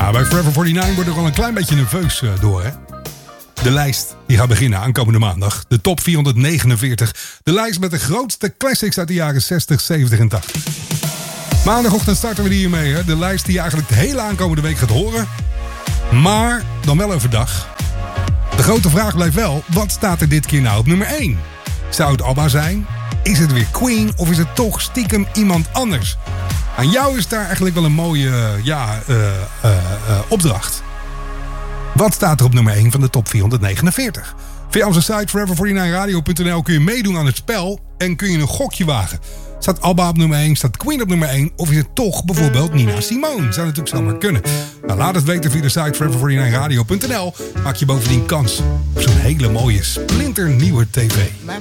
Ja, bij Forever 49 wordt er al een klein beetje nerveus door, hè? De lijst die gaat beginnen aankomende maandag. De top 449. De lijst met de grootste classics uit de jaren 60, 70 en 80. Maandagochtend starten we hiermee, hè? De lijst die je eigenlijk de hele aankomende week gaat horen. Maar dan wel overdag. De grote vraag blijft wel, wat staat er dit keer nou op nummer 1? Zou het ABBA zijn? Is het weer Queen? Of is het toch stiekem iemand anders? Aan jou is daar eigenlijk wel een mooie opdracht. Wat staat er op nummer 1 van de top 449? Via onze site forever49radio.nl kun je meedoen aan het spel en kun je een gokje wagen. Staat ABBA op nummer 1, staat Queen op nummer 1... of is het toch bijvoorbeeld Nina Simone? Zou natuurlijk zomaar kunnen. Nou, laat het weten via de site forever49radio.nl. Maak je bovendien kans op zo'n hele mooie splinternieuwe tv.